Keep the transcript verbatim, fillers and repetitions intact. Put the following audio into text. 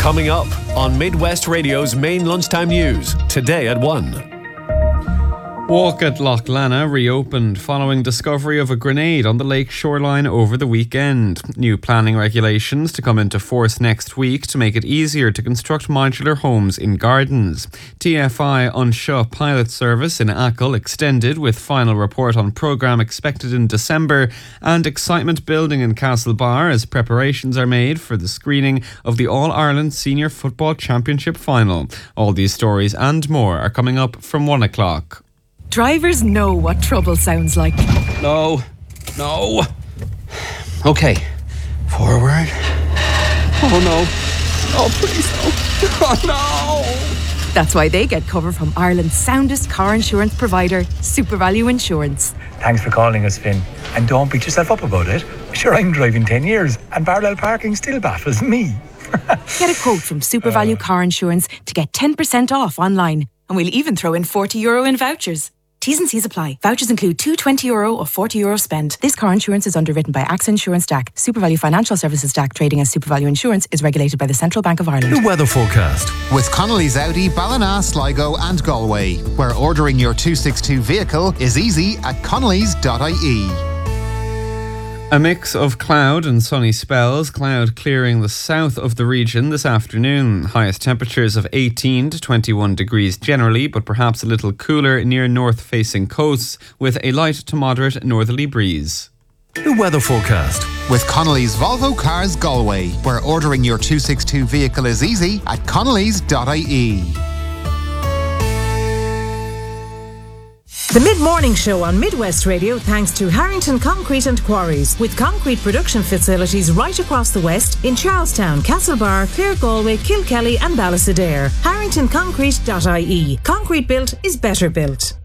Coming up on Midwest Radio's main lunchtime news, today at one. Walk at Loch Lana reopened following discovery of a grenade on the lake shoreline over the weekend. New planning regulations to come into force next week to make it easier to construct modular homes in gardens. T F I Anseo pilot service in Achill extended with final report on programme expected in December, and excitement building in Castlebar as preparations are made for the screening of the All-Ireland Senior Football Championship final. All these stories and more are coming up from one o'clock. Drivers know what trouble sounds like. No, no. Okay, forward. Oh no, oh please no, oh no. That's why they get cover from Ireland's soundest car insurance provider, SuperValu Insurance. Thanks for calling us, Finn. And don't beat yourself up about it. Sure, I'm driving ten years and parallel parking still baffles me. Get a quote from SuperValu Car Insurance to get ten percent off online. And we'll even throw in forty euro in vouchers. T's and C's apply. Vouchers include two twenty euro or forty euro spend. This car insurance is underwritten by AXA Insurance D A C. SuperValu Financial Services D A C, trading as SuperValu Insurance, is regulated by the Central Bank of Ireland. The weather forecast with Connolly's Audi, Ballina, Sligo and Galway, where ordering your two sixty-two vehicle is easy at connellys dot I E. A mix of cloud and sunny spells, cloud clearing the south of the region this afternoon. Highest temperatures of eighteen to twenty-one degrees generally, but perhaps a little cooler near north-facing coasts with a light to moderate northerly breeze. The weather forecast with Connolly's Volvo Cars Galway, where ordering your two sixty-two vehicle is easy at connellys dot I E. The Mid-Morning Show on Midwest Radio thanks to Harrington Concrete and Quarries, with concrete production facilities right across the West in Charlestown, Castlebar, Clare Galway, Kilkelly and Ballysadare. harrington concrete dot I E. Concrete built is better built.